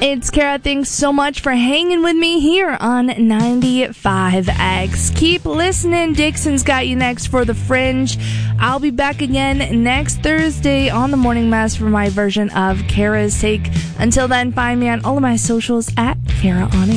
It's Kara. Thanks so much for hanging with me here on 95X. Keep listening. Dixon's got you next for The Fringe. I'll be back again next Thursday on The Morning Mess for my version of Kara's Take. Until then, find me on all of my socials at Kara on